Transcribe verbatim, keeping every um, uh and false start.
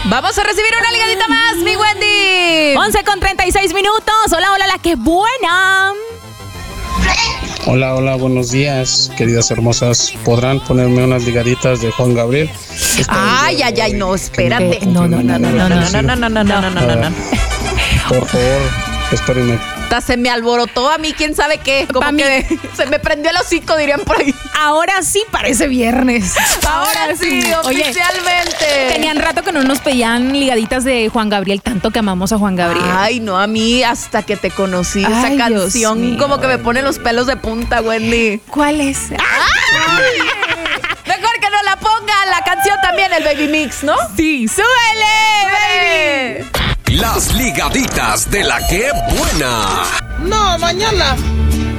Vamos a recibir una ligadita más, mi Wendy. once con treinta y seis minutos. Hola, hola, la que buena. Hola, hola, buenos días, queridas hermosas. ¿Podrán ponerme unas ligaditas de Juan Gabriel? Ay, ay, ay, no, espérate. No, no, no, no, no, no, no, no, no, no, no, no, no, no. Por favor, espérenme. Se me alborotó a mí, quién sabe qué. Como Pa' mí. que se me prendió el hocico, dirían por ahí. Ahora sí parece viernes. Ahora sí, Oye, oficialmente. tenían rato que no nos pedían ligaditas de Juan Gabriel, tanto que amamos a Juan Gabriel. Ay, no, a mí hasta que te conocí, Ay, esa Dios canción mío, como que me Wendy. pone los pelos de punta, Wendy. ¿Cuál es? Mejor que no la ponga la canción también, el Baby Mix, ¿no? Sí, súbele, baby. Las ligaditas de la que buena. No, mañana.